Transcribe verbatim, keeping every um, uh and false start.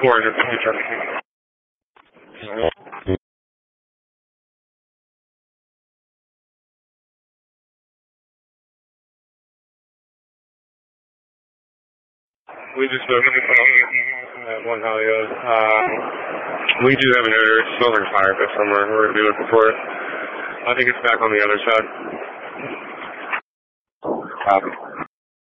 four hundred. We just spoke at one Hollywood. Uh, we do have an odor. It smells like a fire pit somewhere. We're going to be looking for it. I think it's back on the other side. Copy.